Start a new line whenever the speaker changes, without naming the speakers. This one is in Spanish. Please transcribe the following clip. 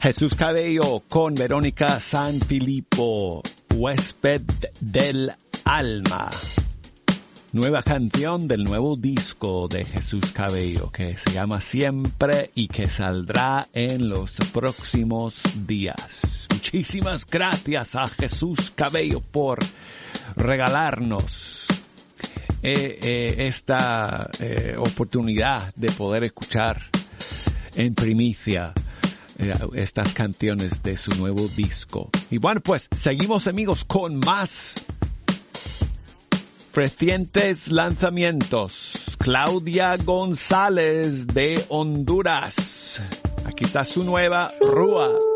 Jesús Cabello con Verónica Sanfilippo, Huésped del Alma. Nueva canción del nuevo disco de Jesús Cabello que se llama Siempre y que saldrá en los próximos días. Muchísimas gracias a Jesús Cabello por regalarnos esta oportunidad de poder escuchar en primicia estas canciones de su nuevo disco. Y bueno, pues seguimos, amigos, con más recientes lanzamientos. Claudia González de Honduras. Aquí está su nueva Rúa.